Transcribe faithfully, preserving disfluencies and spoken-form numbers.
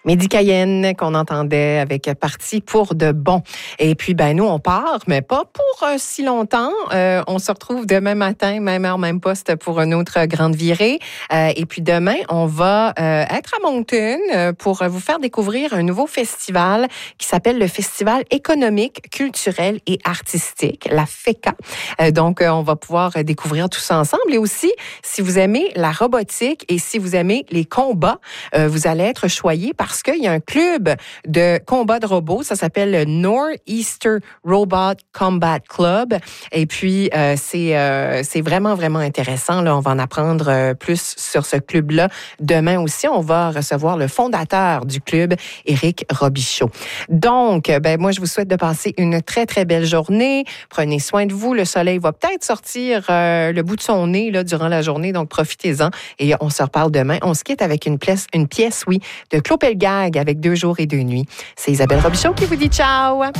Mehdi Cayenne qu'on entendait avec Parti pour de bon. Et puis, ben nous, on part, mais pas pour euh, si longtemps. Euh, on se retrouve demain matin, même heure, même poste pour une autre grande virée. Euh, et puis demain, on va euh, être à Moncton euh, pour vous faire découvrir un nouveau festival qui s'appelle le Festival économique, culturel et artistique, la FECA. Euh, donc, euh, on va pouvoir découvrir tout ça ensemble. Et aussi, si vous aimez la robotique et si vous aimez les combats, euh, vous allez être choyés par parce qu'il y a un club de combat de robots, ça s'appelle le Northeastern Robot Combat Club. Et puis, euh, c'est, euh, c'est vraiment, vraiment intéressant. Là, on va en apprendre euh, plus sur ce club-là. Demain aussi, on va recevoir le fondateur du club, Éric Robichaud. Donc, ben, moi, je vous souhaite de passer une très, très belle journée. Prenez soin de vous. Le soleil va peut-être sortir euh, le bout de son nez là, durant la journée, donc profitez-en. Et on se reparle demain. On se quitte avec une pièce, une pièce oui, de Claude Pelgag avec Deux jours et deux nuits. C'est Isabelle Robichaud qui vous dit ciao!